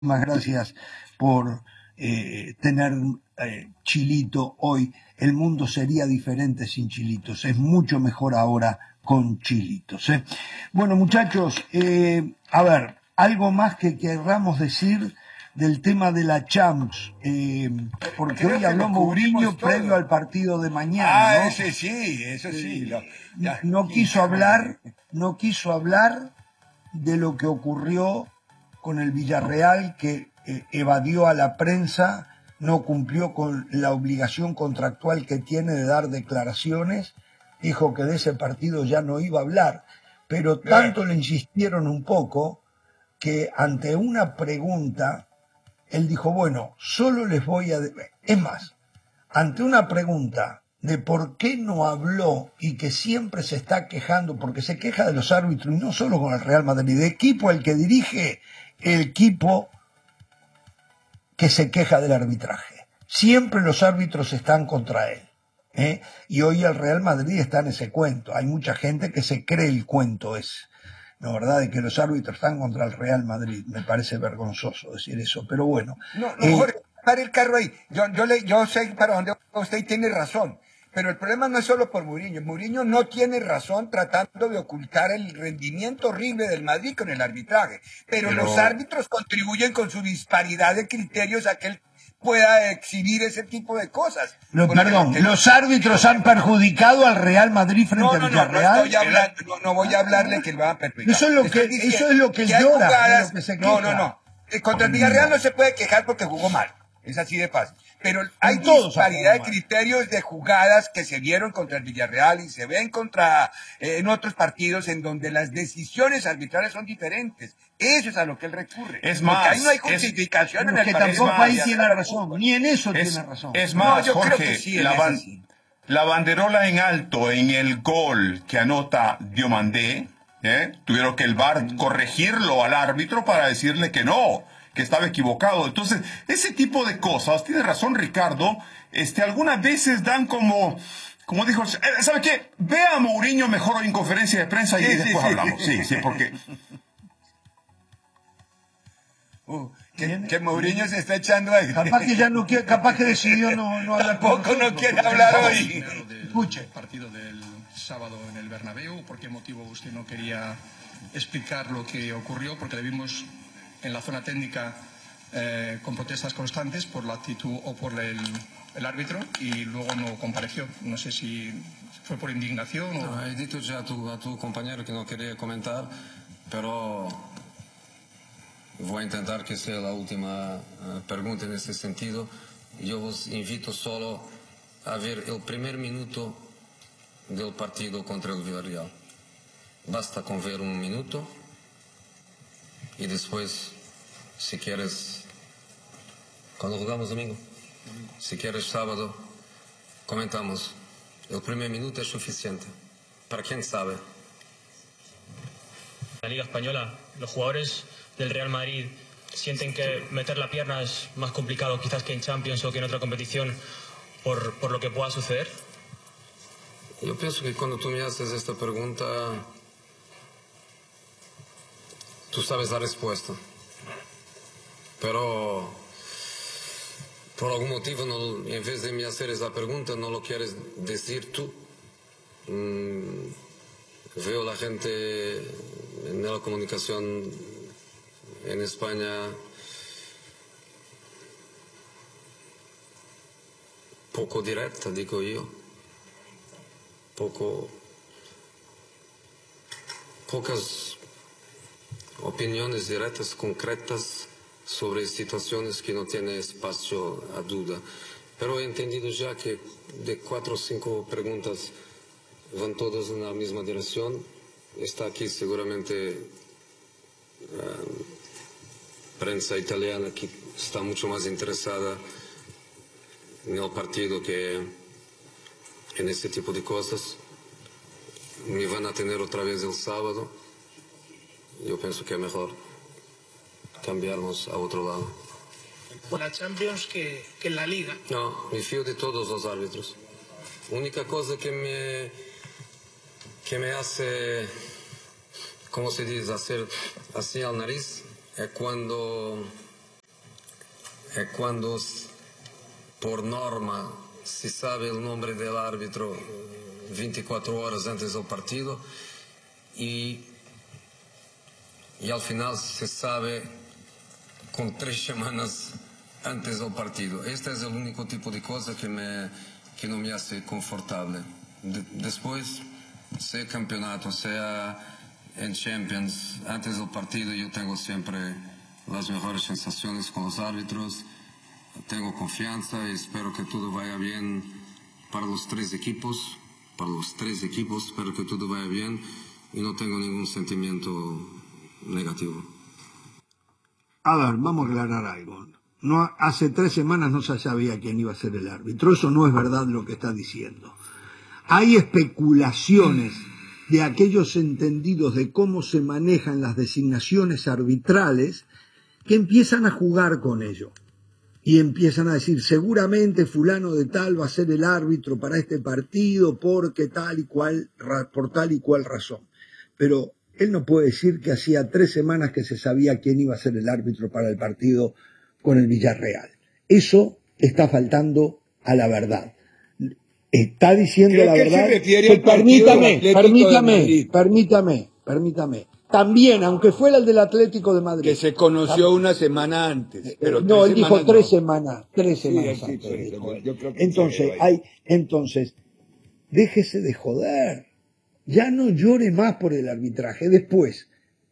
Muchísimas gracias por tener Chilito hoy. El mundo sería diferente sin Chilitos. Es mucho mejor ahora con Chilitos. Bueno, muchachos, a ver, algo más que querramos decir del tema de la Champs, porque hoy habló Mourinho previo al partido de mañana, ¿no? Ese sí, eso sí. No quiso hablar de lo que ocurrió con el Villarreal, que evadió a la prensa, no cumplió con la obligación contractual que tiene de dar declaraciones, dijo que de ese partido ya no iba a hablar, pero tanto le insistieron un poco que ante una pregunta, él dijo, bueno, solo les voy a... Es más, ante una pregunta de por qué no habló y que siempre se está quejando, porque se queja de los árbitros, y no solo con el Real Madrid, de equipo al que dirige, el equipo que se queja del arbitraje. Siempre los árbitros están contra él. Y hoy el Real Madrid está en ese cuento. Hay mucha gente que se cree el cuento ese, ¿no? ¿Verdad? De que los árbitros están contra el Real Madrid. Me parece vergonzoso decir eso, pero bueno. No, Jorge, pare el carro ahí. Yo sé para dónde usted tiene razón. Pero el problema no es solo por Mourinho. Mourinho no tiene razón tratando de ocultar el rendimiento horrible del Madrid con el arbitraje. Pero los árbitros contribuyen con su disparidad de criterios a que él pueda exhibir ese tipo de cosas. Los árbitros han perjudicado al Real Madrid frente al Villarreal. No voy a hablarle que lo van a perjudicar. Eso es lo que llora, lo que se queja. No. Contra el Villarreal no se puede quejar porque jugó mal. Es así de fácil. Pero hay disparidad de criterios de jugadas que se vieron contra el Villarreal y se ven en otros partidos en donde las decisiones arbitrales son diferentes. Eso es a lo que él recurre. Es más, porque ahí no hay justificación en el partido. Tampoco ahí tiene razón. Ni en eso tiene razón. Es más, yo Jorge, creo que sí, la banderola en alto en el gol que anota Diomandé, tuvieron que el VAR corregirlo al árbitro para decirle que no, que estaba equivocado. Entonces, ese tipo de cosas, tiene razón Ricardo, algunas veces dan como dijo, ¿sabe qué? Ve a Mourinho mejor hoy en conferencia de prensa y después hablamos. Sí, porque... Que Mourinho se está echando ahí. Capaz que decidió no hablar. Tampoco no quiere hablar hoy. Escuche. El partido del sábado en el Bernabéu, ¿por qué motivo usted no quería explicar lo que ocurrió? Porque le vimos en la zona técnica con protestas constantes por la actitud o por el árbitro y luego no compareció. No sé si fue por indignación o... No, he dicho ya a tu compañero que no quería comentar, pero voy a intentar que sea la última pregunta en este sentido. Yo os invito solo a ver el primer minuto del partido contra el Villarreal. Basta con ver un minuto y después, si quieres, cuando jugamos domingo, si quieres sábado, comentamos. El primer minuto es suficiente. ¿Para quién sabe? La Liga Española, los jugadores del Real Madrid sienten que meter la pierna es más complicado quizás que en Champions o que en otra competición por lo que pueda suceder. Yo pienso que cuando tú me haces esta pregunta, tú sabes la respuesta. Pero por algún motivo, en vez de me hacer esa pregunta, no lo quieres decir tú. Veo la gente en la comunicación en España poco directa, digo yo. Pocas opiniones directas, concretas sobre situaciones que no tienen espacio a duda. Pero he entendido ya que de 4 o 5 preguntas van todas en la misma dirección. Está aquí seguramente prensa italiana que está mucho más interesada en el partido que en este tipo de cosas. Me van a tener otra vez el sábado. Yo pienso que es mejor cambiarnos a otro lado. La Champions que en la Liga. No, me fío de todos los árbitros. Única cosa que me hace, ¿cómo se dice?, hacer así al nariz es cuando cuando por norma se sabe el nombre del árbitro 24 horas antes del partido y al final se sabe con 3 semanas antes del partido. Este es el único tipo de cosa que no me hace confortable. Después, sea campeonato, sea en Champions, antes del partido yo tengo siempre las mejores sensaciones con los árbitros, tengo confianza y espero que todo vaya bien para los 3 equipos, espero que todo vaya bien y no tengo ningún sentimiento negativo. A ver, vamos a aclarar algo. No, hace 3 semanas no se sabía quién iba a ser el árbitro. Eso no es verdad lo que está diciendo. Hay especulaciones de aquellos entendidos de cómo se manejan las designaciones arbitrales que empiezan a jugar con ello. Y empiezan a decir, seguramente fulano de tal va a ser el árbitro para este partido porque tal y cual, por tal y cual razón. Pero él no puede decir que hacía 3 semanas que se sabía quién iba a ser el árbitro para el partido con el Villarreal. Eso está faltando a la verdad. Está diciendo la verdad. Permítame. También, aunque fuera el del Atlético de Madrid. Que se conoció una semana antes. Pero no, él dijo 3 no. semanas. 3 semanas Sí, antes. sí, yo creo que entonces, déjese de joder. Ya no llore más por el arbitraje. Después,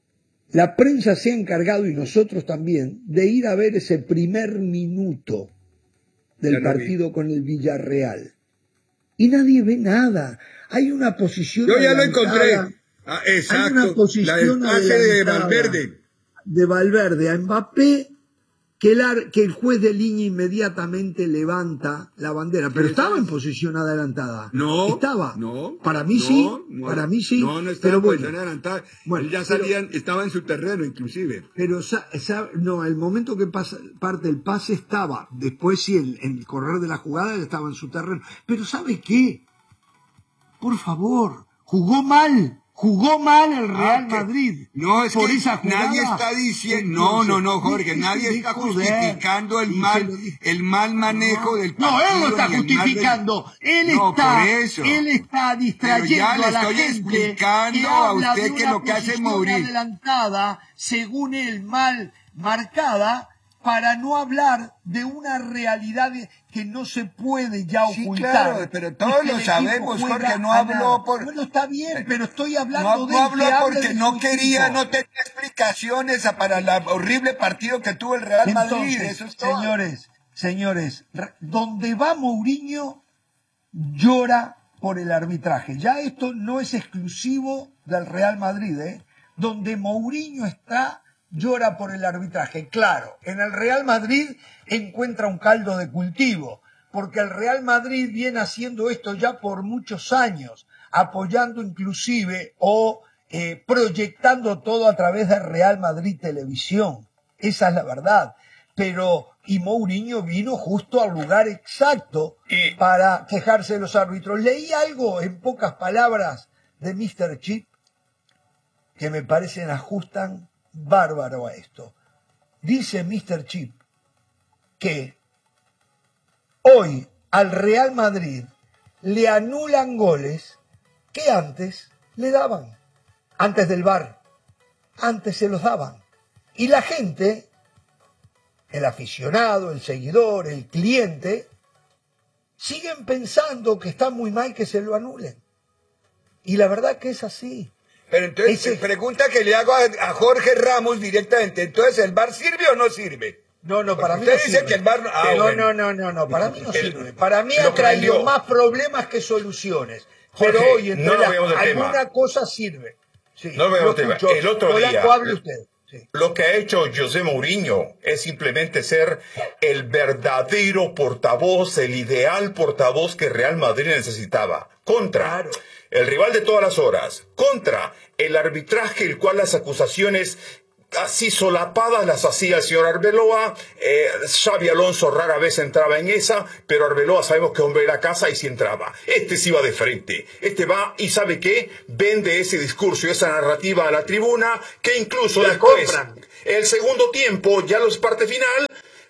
la prensa se ha encargado, y nosotros también, de ir a ver ese primer minuto del partido con el Villarreal. Y nadie ve nada. Hay una posición Yo ya adelantada. lo encontré. Ah, exacto. Hay una posición la del pase de Valverde. De Valverde a Mbappé, que el juez de línea inmediatamente levanta la bandera. Pero estaba en posición adelantada. No. Estaba. No. Para mí sí. Para mí sí. No estaba pero en bueno. posición adelantada. Bueno, ya salían, estaba en su terreno inclusive. Pero no, el momento que parte el pase estaba. Después sí, en el correr de la jugada él estaba en su terreno. Pero ¿sabe qué? Por favor, jugó mal el Real Madrid. No, es por que esa jugada. Nadie está diciendo, no, Jorge, nadie está justificando el mal manejo del partido. No, él lo está justificando. Él está distrayendo a la gente. Explicando a usted que lo que hace Mourinho. Adelantada, según él, mal marcada, para no hablar de una realidad que no se puede ya ocultar. Claro, pero todos lo sabemos, Jorge, no habló por... Bueno, está bien, pero estoy hablando no habló porque no quería, no tenía explicaciones para el horrible partido que tuvo el Real Madrid. Eso es todo. Señores, donde va Mourinho llora por el arbitraje. Ya esto no es exclusivo del Real Madrid, ¿eh? Donde Mourinho está, llora por el arbitraje. Claro, en el Real Madrid encuentra un caldo de cultivo, porque el Real Madrid viene haciendo esto ya por muchos años, apoyando inclusive o proyectando todo a través de Real Madrid Televisión. Esa es la verdad. Y Mourinho vino justo al lugar exacto para quejarse de los árbitros. Leí algo en pocas palabras de Mr. Chip que me parecen ajustan bárbaro a esto. Dice Mr. Chip que hoy al Real Madrid le anulan goles que antes le daban, antes del VAR, antes se los daban. Y la gente, el aficionado, el seguidor, el cliente, siguen pensando que está muy mal que se lo anulen. Y la verdad que es así. Pero entonces, pregunta que le hago a Jorge Ramos directamente, entonces, ¿el VAR sirve o no sirve? No, para mí usted no dice sirve. que el VAR... No, para mí no sirve. Para mí ha traído más problemas que soluciones. Pero Jorge, hoy, alguna cosa sirve. Sí, no veo el tema. El otro día, hable usted. Sí. Lo que ha hecho José Mourinho es simplemente ser el verdadero portavoz, el ideal portavoz que Real Madrid necesitaba. Contra el rival de todas las horas, contra el arbitraje, el cual las acusaciones así solapadas las hacía el señor Arbeloa. Xabi Alonso rara vez entraba en esa, pero Arbeloa sabemos que hombre de la casa y sí entraba. Este sí va de frente. Este va y ¿sabe qué? Vende ese discurso y esa narrativa a la tribuna, que incluso después, el segundo tiempo, ya los parte final,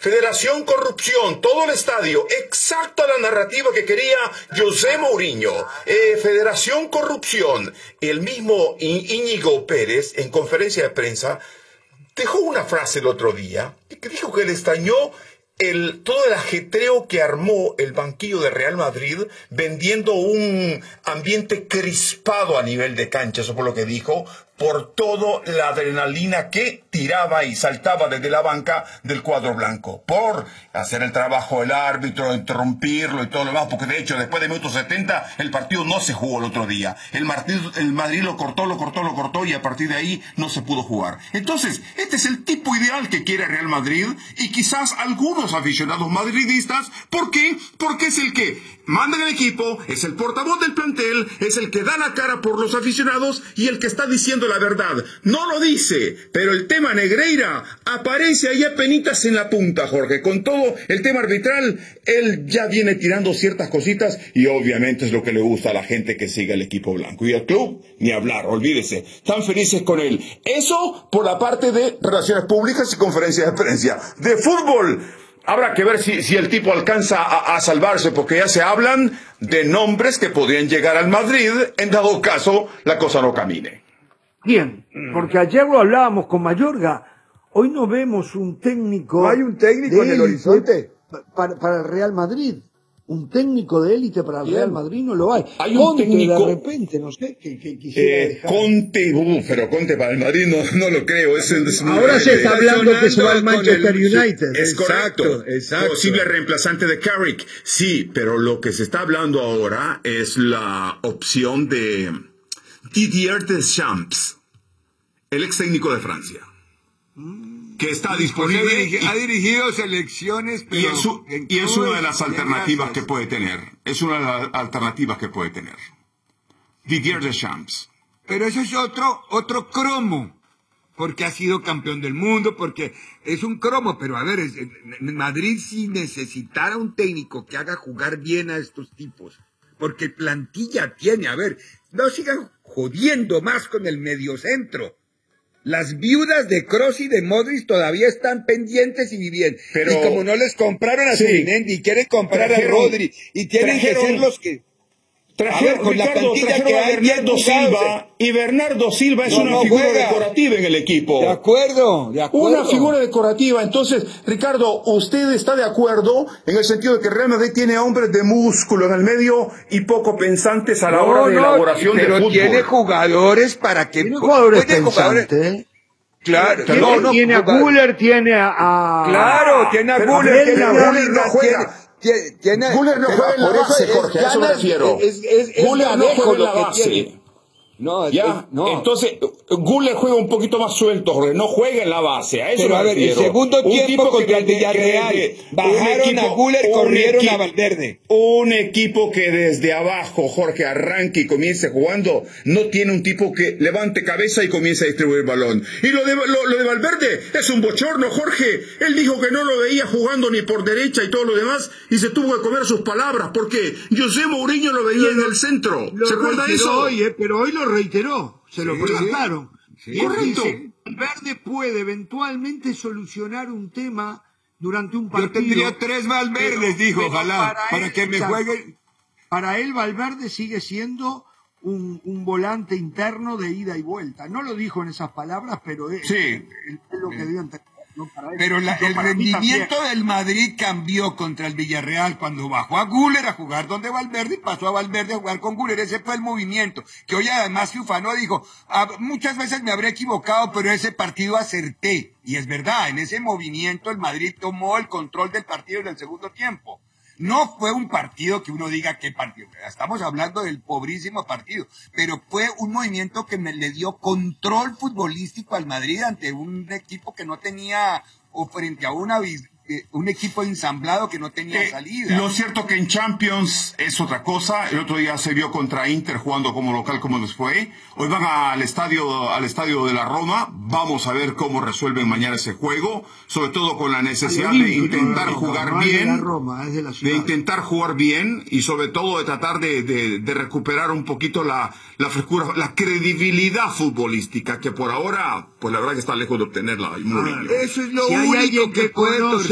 Federación Corrupción, todo el estadio, exacta la narrativa que quería José Mourinho. Federación Corrupción. El mismo Íñigo Pérez, en conferencia de prensa, dejó una frase el otro día, que dijo que le extrañó todo el ajetreo que armó el banquillo de Real Madrid vendiendo un ambiente crispado a nivel de cancha, eso fue lo que dijo, por toda la adrenalina que tiraba y saltaba desde la banca del cuadro blanco, por hacer el trabajo del árbitro, interrumpirlo y todo lo demás, porque de hecho después de minutos 70 el partido no se jugó el otro día. El Madrid lo cortó y a partir de ahí no se pudo jugar. Entonces, este es el tipo ideal que quiere Real Madrid y quizás algunos aficionados madridistas. ¿Por qué? Porque es el que manda en el equipo, es el portavoz del plantel, es el que da la cara por los aficionados y el que está diciendo la verdad. No lo dice, pero el tema Negreira aparece ahí a penitas en la punta, Jorge. Con todo el tema arbitral, él ya viene tirando ciertas cositas y obviamente es lo que le gusta a la gente que sigue el equipo blanco. Y el club, ni hablar, olvídese. Están felices con él. Eso por la parte de relaciones públicas y conferencias de prensa. De fútbol, habrá que ver si el tipo alcanza a salvarse, porque ya se hablan de nombres que podrían llegar al Madrid en dado caso la cosa no camine. Bien, porque ayer lo hablábamos con Mayorga, hoy no vemos un técnico... ¿No hay un técnico en el horizonte? Para el Real Madrid. Un técnico de élite para el Real Madrid no lo hay. Hay un técnico... de repente, no sé, que quisiera dejar. Conte, pero Conte para el Madrid no lo creo. Ahora se está hablando que se va al Manchester United. Es correcto. Exacto. Posible reemplazante de Carrick. Sí, pero lo que se está hablando ahora es la opción de Didier Deschamps, el ex técnico de Francia, que está disponible. Ha dirigido selecciones, pero y es una de las alternativas que puede tener. Didier Deschamps. Pero eso es otro cromo, porque ha sido campeón del mundo, porque es un cromo. Pero a ver, Madrid si necesitara un técnico que haga jugar bien a estos tipos, porque plantilla tiene. A ver, no sigan jodiendo más con el mediocentro. Las viudas de Kroos y de Modric todavía están pendientes y bien. Pero, y como no les compraron a Zubimendi y quieren comprar a Rodri y tienen que ser los que... Con la plantilla que hay, Bernardo Silva, y Bernardo Silva es una figura decorativa en el equipo. De acuerdo. Una figura decorativa. Entonces, Ricardo, ¿usted está de acuerdo en el sentido de que Real Madrid tiene hombres de músculo en el medio y poco pensantes a la hora de elaboración de fútbol? Pero tiene jugadores para que... Tiene jugadores pensantes. Claro. Tiene a Güler, tiene a... Claro, tiene a Güler. Güler no juega. Güler no juega en la base, Jorge, a eso me refiero. Güler no juega en la base. Entonces, Güler juega un poquito más suelto, Jorge, no juega en la base, a eso pero me refiero. El segundo tiempo contra el Villarreal, bajaron a Güler, corrieron a Valverde. Un equipo que desde abajo, Jorge, arranque y comience jugando, no tiene un tipo que levante cabeza y comience a distribuir el balón. Y lo de Valverde es un bochorno, Jorge. Él dijo que no lo veía jugando ni por derecha y todo lo demás, y se tuvo que comer sus palabras, porque José Mourinho lo veía en el centro. ¿Se acuerda de eso? Pero hoy lo reiteró, se lo preguntaron. Sí, correcto. Valverde puede eventualmente solucionar un tema durante un partido. Yo tendría 3 Valverdes, dijo, ojalá, para que me juegue. Para él, Valverde sigue siendo un volante interno de ida y vuelta. No lo dijo en esas palabras, pero es lo que dio entender. Pero el rendimiento del Madrid cambió contra el Villarreal cuando bajó a Güler a jugar donde Valverde y pasó a Valverde a jugar con Güler. Ese fue el movimiento. Que hoy además Ufano dijo, muchas veces me habré equivocado, pero ese partido acerté. Y es verdad, en ese movimiento el Madrid tomó el control del partido en el segundo tiempo. No fue un partido que uno diga qué partido. Estamos hablando del pobrísimo partido. Pero fue un movimiento que le dio control futbolístico al Madrid ante un equipo que no tenía, o frente a un equipo ensamblado que no tenía salida. Lo cierto que en Champions es otra cosa. El otro día se vio contra Inter jugando como local como les fue. Hoy van al estadio de la Roma. Vamos a ver cómo resuelven mañana ese juego, sobre todo con la necesidad de intentar jugar bien, de intentar jugar bien y sobre todo de tratar de recuperar un poquito la frescura, la credibilidad futbolística que por ahora, pues la verdad que está lejos de obtenerla. Eso es lo único que puedo